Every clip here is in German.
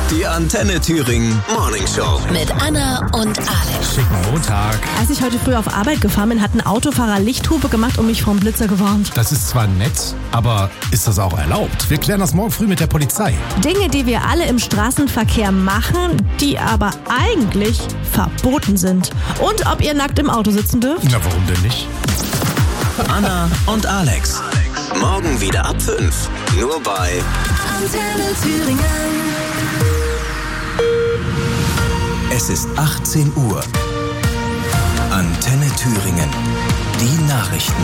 Die Antenne Thüringen Morning Show. Mit Anna und Alex. Schicken Montag. Als ich heute früh auf Arbeit gefahren bin, hat ein Autofahrer Lichthupe gemacht und mich vom Blitzer gewarnt. Das ist zwar nett, aber ist das auch erlaubt? Wir klären das morgen früh mit der Polizei. Dinge, die wir alle im Straßenverkehr machen, die aber eigentlich verboten sind. Und ob ihr nackt im Auto sitzen dürft? Na, warum denn nicht? Anna und Alex. Morgen wieder ab 5. Nur bei Antenne Thüringen. Es ist 18 Uhr. Antenne Thüringen. Die Nachrichten.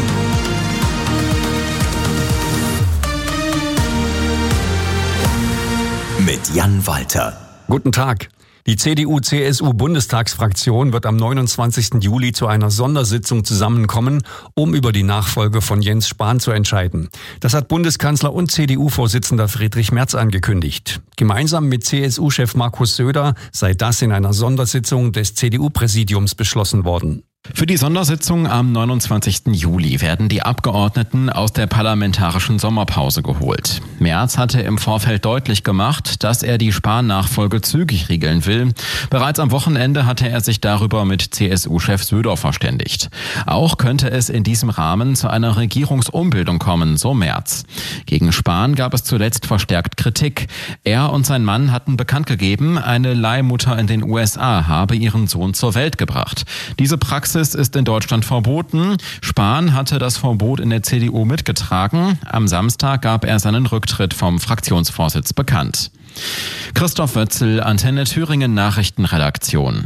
Mit Jan Walter. Guten Tag. Die CDU-CSU-Bundestagsfraktion wird am 29. Juli zu einer Sondersitzung zusammenkommen, um über die Nachfolge von Jens Spahn zu entscheiden. Das hat Bundeskanzler und CDU-Vorsitzender Friedrich Merz angekündigt. Gemeinsam mit CSU-Chef Markus Söder sei das in einer Sondersitzung des CDU-Präsidiums beschlossen worden. Für die Sondersitzung am 29. Juli werden die Abgeordneten aus der parlamentarischen Sommerpause geholt. Merz hatte im Vorfeld deutlich gemacht, dass er die Spahn-Nachfolge zügig regeln will. Bereits am Wochenende hatte er sich darüber mit CSU-Chef Söder verständigt. Auch könnte es in diesem Rahmen zu einer Regierungsumbildung kommen, so Merz. Gegen Spahn gab es zuletzt verstärkt Kritik. Er und sein Mann hatten bekannt gegeben, eine Leihmutter in den USA habe ihren Sohn zur Welt gebracht. Diese Praxis ist in Deutschland verboten. Spahn hatte das Verbot in der CDU mitgetragen. Am Samstag gab er seinen Rücktritt vom Fraktionsvorsitz bekannt. Christoph Wötzel, Antenne Thüringen Nachrichtenredaktion.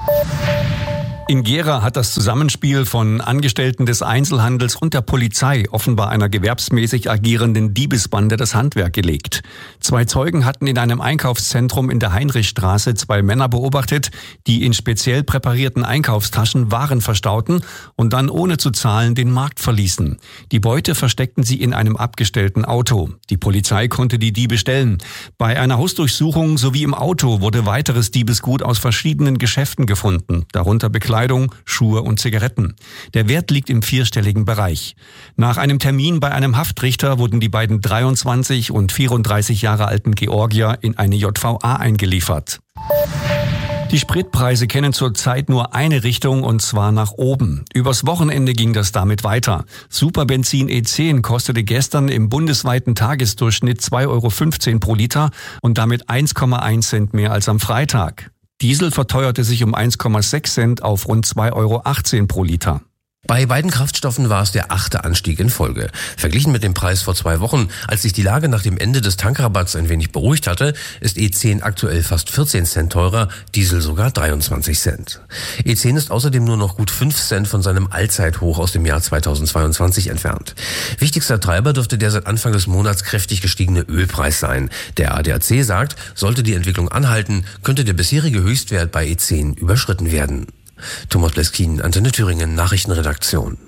In Gera hat das Zusammenspiel von Angestellten des Einzelhandels und der Polizei offenbar einer gewerbsmäßig agierenden Diebesbande das Handwerk gelegt. 2 Zeugen hatten in einem Einkaufszentrum in der Heinrichstraße 2 Männer beobachtet, die in speziell präparierten Einkaufstaschen Waren verstauten und dann ohne zu zahlen den Markt verließen. Die Beute versteckten sie in einem abgestellten Auto. Die Polizei konnte die Diebe stellen. Bei einer Hausdurchsuchung sowie im Auto wurde weiteres Diebesgut aus verschiedenen Geschäften gefunden, darunter Kleidung, Schuhe und Zigaretten. Der Wert liegt im 4-stelligen Bereich. Nach einem Termin bei einem Haftrichter wurden die beiden 23 und 34 Jahre alten Georgier in eine JVA eingeliefert. Die Spritpreise kennen zurzeit nur eine Richtung, und zwar nach oben. Übers Wochenende ging das damit weiter. Superbenzin E10 kostete gestern im bundesweiten Tagesdurchschnitt 2,15 € pro Liter und damit 1,1 Cent mehr als am Freitag. Diesel verteuerte sich um 1,6 Cent auf rund 2,18 € pro Liter. Bei beiden Kraftstoffen war es der 8. Anstieg in Folge. Verglichen mit dem Preis vor 2 Wochen, als sich die Lage nach dem Ende des Tankrabatts ein wenig beruhigt hatte, ist E10 aktuell fast 14 Cent teurer, Diesel sogar 23 Cent. E10 ist außerdem nur noch gut 5 Cent von seinem Allzeithoch aus dem Jahr 2022 entfernt. Wichtigster Treiber dürfte der seit Anfang des Monats kräftig gestiegene Ölpreis sein. Der ADAC sagt, sollte die Entwicklung anhalten, könnte der bisherige Höchstwert bei E10 überschritten werden. Thomas Bleskin, Antenne Thüringen, Nachrichtenredaktion.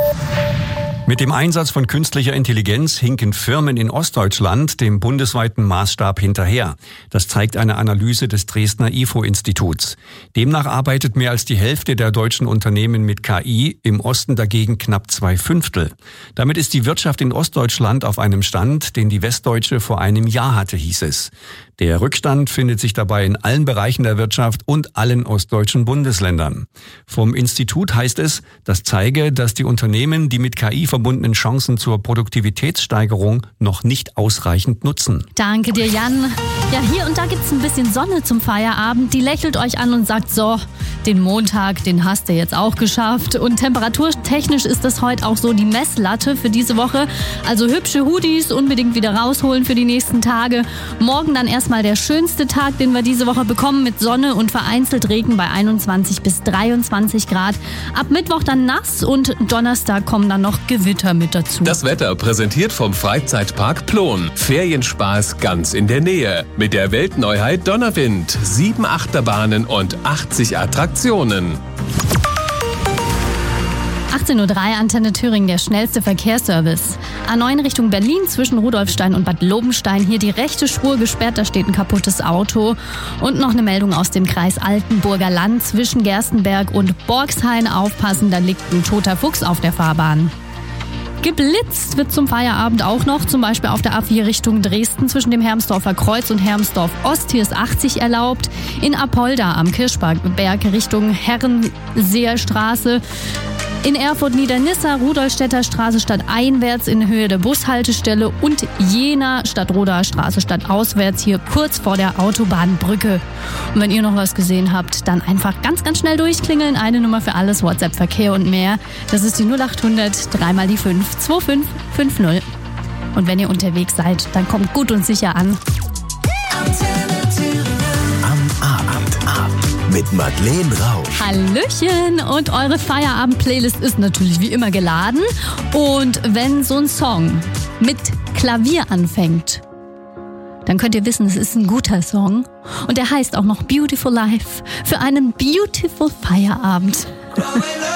Mit dem Einsatz von künstlicher Intelligenz hinken Firmen in Ostdeutschland dem bundesweiten Maßstab hinterher. Das zeigt eine Analyse des Dresdner IFO-Instituts. Demnach arbeitet mehr als die Hälfte der deutschen Unternehmen mit KI, im Osten dagegen knapp 2/5. Damit ist die Wirtschaft in Ostdeutschland auf einem Stand, den die Westdeutsche vor einem Jahr hatte, hieß es. Der Rückstand findet sich dabei in allen Bereichen der Wirtschaft und allen ostdeutschen Bundesländern. Vom Institut heißt es, das zeige, dass die Unternehmen die mit KI verbundenen Chancen zur Produktivitätssteigerung noch nicht ausreichend nutzen. Danke dir, Jan. Ja, hier und da gibt's ein bisschen Sonne zum Feierabend. Die lächelt euch an und sagt, so, den Montag, den hast du jetzt auch geschafft. Und temperaturtechnisch ist das heute auch so die Messlatte für diese Woche. Also hübsche Hoodies unbedingt wieder rausholen für die nächsten Tage. Morgen dann erstmal der schönste Tag, den wir diese Woche bekommen, mit Sonne und vereinzelt Regen bei 21 bis 23 Grad. Ab Mittwoch dann nass und Donnerstag kommen dann noch Gewitter mit dazu. Das Wetter präsentiert vom Freizeitpark Plon. Ferienspaß ganz in der Nähe. Mit der Weltneuheit Donnerwind. 7 Achterbahnen und 80 Attraktionen. 18:03 Uhr, Antenne Thüringen, der schnellste Verkehrsservice. A9 Richtung Berlin zwischen Rudolfstein und Bad Lobenstein. Hier die rechte Spur gesperrt, da steht ein kaputtes Auto. Und noch eine Meldung aus dem Kreis Altenburger Land zwischen Gerstenberg und Borgshain. Aufpassen, da liegt ein toter Fuchs auf der Fahrbahn. Geblitzt wird zum Feierabend auch noch, zum Beispiel auf der A4 Richtung Dresden zwischen dem Hermsdorfer Kreuz und Hermsdorf Ost. Hier ist 80 erlaubt. In Apolda am Kirschberg Richtung Herrenseerstraße. In Erfurt-Niedernisse, Rudolstädter Straße stadteinwärts in Höhe der Bushaltestelle und Jena Stadtroder Straße stadtauswärts hier kurz vor der Autobahnbrücke. Und wenn ihr noch was gesehen habt, dann einfach ganz, ganz schnell durchklingeln. Eine Nummer für alles, WhatsApp, Verkehr und mehr. Das ist die 0800 3 mal die 5 2550. Und wenn ihr unterwegs seid, dann kommt gut und sicher an. Am Abend mit Madeleine Rausch. Hallöchen, und eure Feierabend-Playlist ist natürlich wie immer geladen. Und wenn so ein Song mit Klavier anfängt, dann könnt ihr wissen, es ist ein guter Song. Und der heißt auch noch Beautiful Life für einen Beautiful Feierabend.